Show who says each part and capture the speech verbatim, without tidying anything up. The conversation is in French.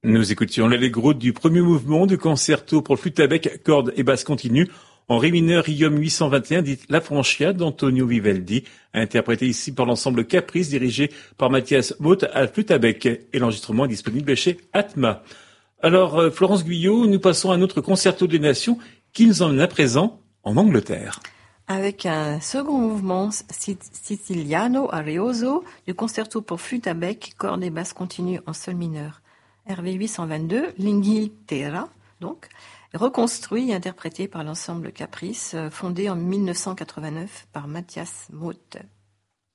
Speaker 1: Nous écoutions l'allegro du premier mouvement du concerto pour flûte à bec, cordes et basse continue en ré mineur Riom huit cent vingt et un, dit La Francia d'Antonio Vivaldi, interprété ici par l'ensemble Caprice dirigé par Mathias Moth à flûte à bec, et l'enregistrement est disponible chez Atma. Alors, euh, Florence Guyot, nous passons à un autre concerto des nations qui nous emmène à présent en Angleterre.
Speaker 2: Avec un second mouvement siciliano arioso du concerto pour flûte à bec, cordes et basse continue en sol mineur. R V huit cent vingt-deux, l'Inghilterra, donc, reconstruit et interprété par l'ensemble Caprice, fondé en mille neuf cent quatre-vingt-neuf par Mathias Moth.